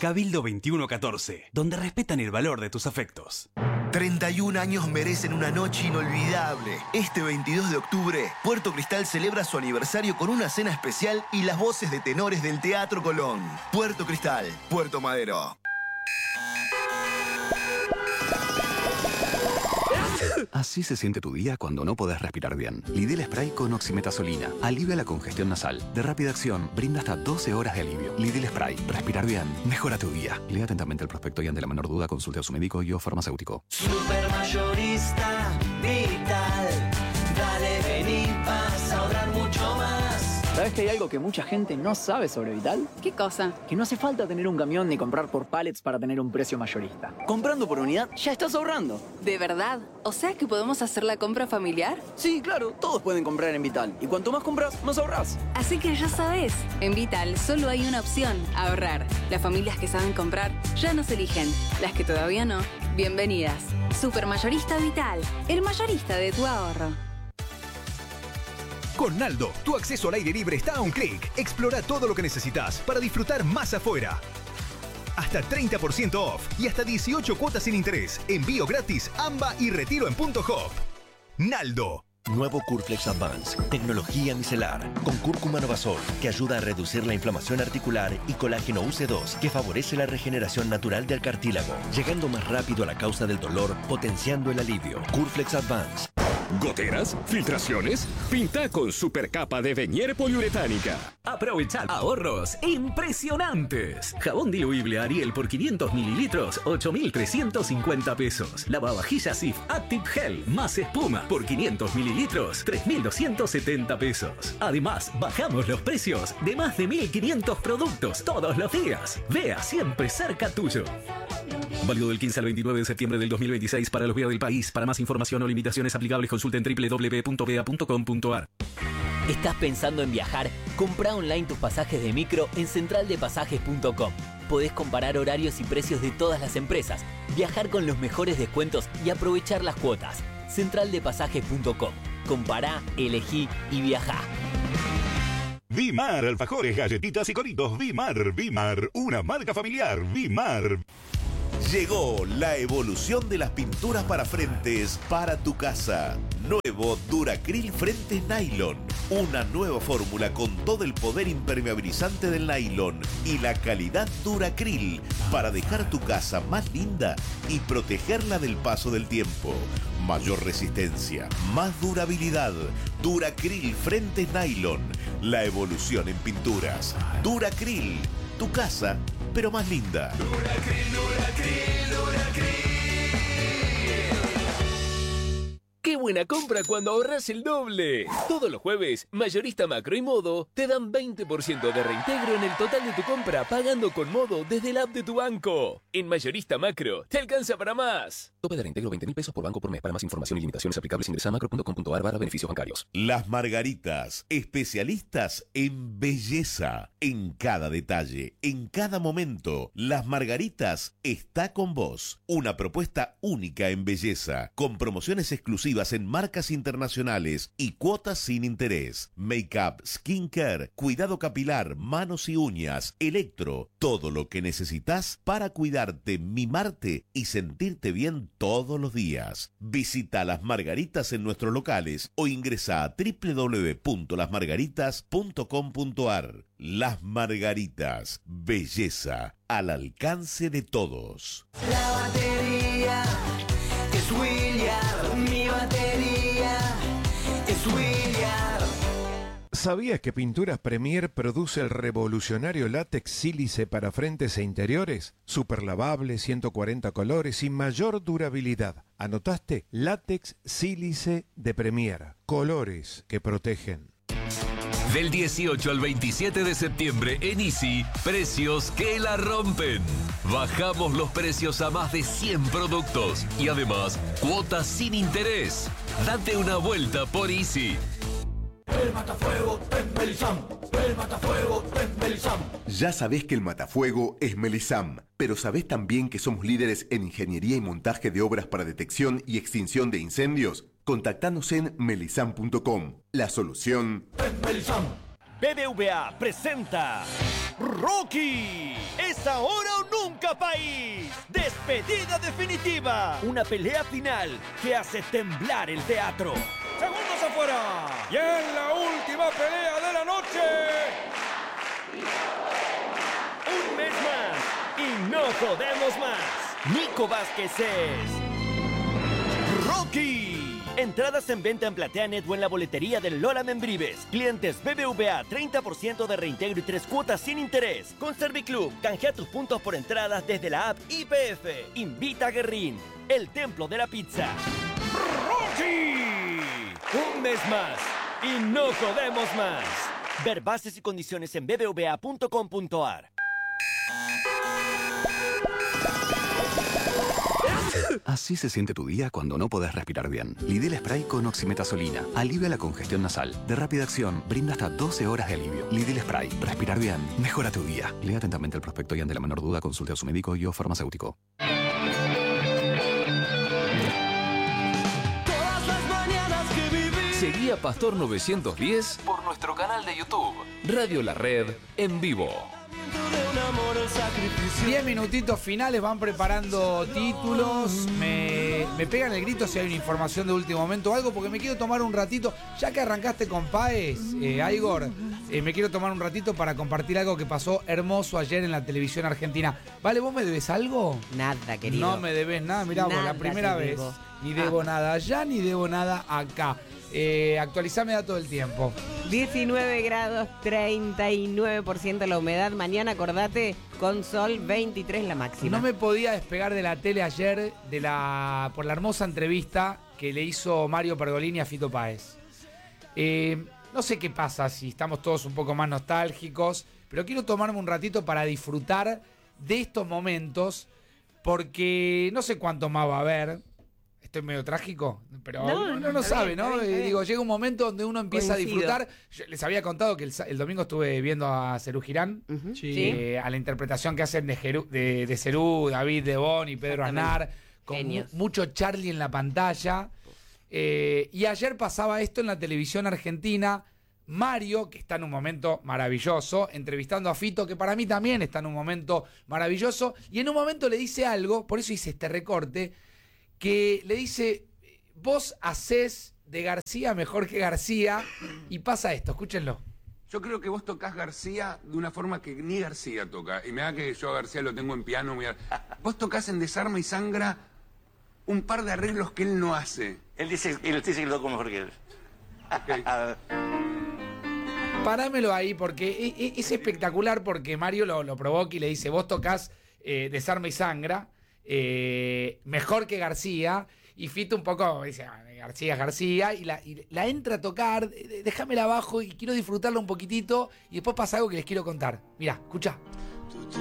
Cabildo 2114, donde respetan el valor de tus afectos. 31 años merecen una noche inolvidable. Este 22 de octubre, Puerto Cristal celebra su aniversario con una cena especial y las voces de tenores del Teatro Colón. Puerto Cristal, Puerto Madero. Así se siente tu día cuando no podés respirar bien. Lidl Spray con oximetazolina. Alivia la congestión nasal. De rápida acción, brinda hasta 12 horas de alivio. Lidl Spray. Respirar bien. Mejora tu día. Lea atentamente el prospecto y ante la menor duda consulte a su médico y o farmacéutico. Supermayorista Vital. Dale, vení, vas a ahorrar mucho más. ¿Sabes que hay algo que mucha gente no sabe sobre Vital? ¿Qué cosa? Que no hace falta tener un camión ni comprar por pallets para tener un precio mayorista. Comprando por unidad ya estás ahorrando. ¿De verdad? ¿O sea que podemos hacer la compra familiar? Sí, claro, todos pueden comprar en Vital. Y cuanto más compras, más ahorrás. Así que ya sabes, en Vital solo hay una opción, ahorrar. Las familias que saben comprar ya nos eligen. Las que todavía no, bienvenidas. Supermayorista Vital, el mayorista de tu ahorro. Con Naldo, tu acceso al aire libre está a un clic. Explora todo lo que necesitas para disfrutar más afuera. Hasta 30% off y hasta 18 cuotas sin interés. Envío gratis, AMBA y retiro en Punto Hop. Naldo. Nuevo Curflex Advance, tecnología micelar, con cúrcuma Novasol, que ayuda a reducir la inflamación articular, y colágeno UC2, que favorece la regeneración natural del cartílago, llegando más rápido a la causa del dolor, potenciando el alivio. Curflex Advance. ¿Goteras? ¿Filtraciones? Pinta con supercapa de Venier poliuretánica. Aprovecha ahorros impresionantes. Jabón diluible Ariel por 500 mililitros, 8.350 pesos. Lavavajillas Cif Active Gel más espuma por 500 mililitros, 3.270 pesos. Además, bajamos los precios de más de 1.500 productos todos los días. Vea siempre cerca tuyo. Válido del 15 al 29 de septiembre del 2026 para los VEA del país. Para más información o limitaciones aplicables, consulta en www.vea.com.ar. ¿Estás pensando en viajar? Compra online tus pasajes de micro en centraldepasajes.com. Podés comparar horarios y precios de todas las empresas, viajar con los mejores descuentos y aprovechar las cuotas. Centraldepasajes.com. Compará, elegí y viajá. Vimar, alfajores, galletitas y coritos. Vimar, una marca familiar. Vimar. Llegó la evolución de las pinturas para frentes para tu casa. Nuevo Duracril Frentes Nylon. Una nueva fórmula con todo el poder impermeabilizante del nylon y la calidad Duracril para dejar tu casa más linda y protegerla del paso del tiempo. Mayor resistencia, más durabilidad. Duracril Frentes Nylon. La evolución en pinturas. Duracril. Tu casa, pero más linda. Duracril, Duracril, Duracril. ¡Qué buena compra cuando ahorras el doble! Todos los jueves, Mayorista Macro y Modo te dan 20% de reintegro en el total de tu compra pagando con Modo desde la app de tu banco. En Mayorista Macro, te alcanza para más. Tope de reintegro 20.000 pesos por banco por mes. Para más información y limitaciones aplicables ingresa a macro.com.ar/beneficios bancarios. Las Margaritas, especialistas en belleza. En cada detalle, en cada momento, Las Margaritas está con vos. Una propuesta única en belleza, con promociones exclusivas en marcas internacionales y cuotas sin interés. Make-up, skincare, cuidado capilar, manos y uñas, electro, todo lo que necesitas para cuidarte, mimarte y sentirte bien todos los días. Visita Las Margaritas en nuestros locales o ingresa a www.lasmargaritas.com.ar. Las Margaritas, belleza al alcance de todos. La batería es William, mi batería es William. ¿Sabías que Pinturas Premier produce el revolucionario látex sílice para frentes e interiores? Super lavable, 140 colores y mayor durabilidad. ¿Anotaste? Látex sílice de Premier. Colores que protegen. Del 18 al 27 de septiembre en Easy, precios que la rompen. Bajamos los precios a más de 100 productos y además cuotas sin interés. Date una vuelta por Easy. El matafuego es Melisam. El matafuego es Melisam. Ya sabés que el matafuego es Melisam, pero ¿sabés también que somos líderes en ingeniería y montaje de obras para detección y extinción de incendios? Contactanos en melisam.com. La solución es Melisam. BBVA presenta Rocky. ¿Es ahora o nunca, país. Despedida definitiva. Una pelea final que hace temblar el teatro. Segundos afuera. Y en la última pelea de la noche. Un mes más y no jodemos más. Nico Vázquez es Rocky. Entradas en venta en PlateaNet o en la boletería del Lola Membrives. Clientes BBVA, 30% de reintegro y 3 cuotas sin interés. Con Serviclub, canjea tus puntos por entradas desde la app YPF. Invita a Guerrín, el templo de la pizza. ¡Rocky! Un mes más y no jodemos más. Ver bases y condiciones en bbva.com.ar. Así se siente tu día cuando no podés respirar bien. Lidl Spray con oximetazolina. Alivia la congestión nasal. De rápida acción, brinda hasta 12 horas de alivio. Lidl Spray. Respirar bien. Mejora tu día. Lea atentamente el prospecto y ante la menor duda consulte a su médico y o farmacéutico. Todas las mañanas que viví. Seguí a Pastor 910 por nuestro canal de YouTube. Radio La Red en vivo. 10 minutitos finales, van preparando títulos. Me pegan el grito si hay una información de último momento o algo, porque me quiero tomar un ratito. Ya que arrancaste con Páez, Igor, me quiero tomar un ratito para compartir algo que pasó hermoso ayer en la televisión argentina. Vale, ¿vos me debes algo? Nada, querido. No me debes nada, mirá vos, la primera vez. Ni debo nada allá, ni debo nada acá. Actualizame datos del tiempo. 19 grados, 39% la humedad. Mañana, acordate, con sol, 23 la máxima. No me podía despegar de la tele ayer por la hermosa entrevista que le hizo Mario Pergolini a Fito Páez. No sé qué pasa, si estamos todos un poco más nostálgicos, pero quiero tomarme un ratito para disfrutar de estos momentos, porque no sé cuánto más va a haber. Estoy medio trágico, pero uno no sabe, ¿no? Digo, llega un momento donde uno empieza a disfrutar. Yo les había contado que el domingo estuve viendo a Serú Girán, a la interpretación que hacen de Serú, David Lebón y Pedro Aznar, con mucho Charlie en la pantalla. Y ayer pasaba esto en la televisión argentina. Mario, que está en un momento maravilloso, entrevistando a Fito, que para mí también está en un momento maravilloso, y en un momento le dice algo, por eso hice este recorte, que le dice, vos hacés de García mejor que García, y pasa esto, escúchenlo. Yo creo que vos tocás García de una forma que ni García toca, y me da que yo a García lo tengo en piano. Vos tocás en Desarma y Sangra un par de arreglos que él no hace. Él dice que lo toco mejor que él. Okay. Parámelo ahí, porque es espectacular, porque Mario lo provoca y le dice, vos tocás Desarma y Sangra, mejor que García, y Fito un poco dice, García es García, y la entra a tocar, déjamela abajo y quiero disfrutarla un poquitito, y después pasa algo que les quiero contar. Mirá, escuchá. Tu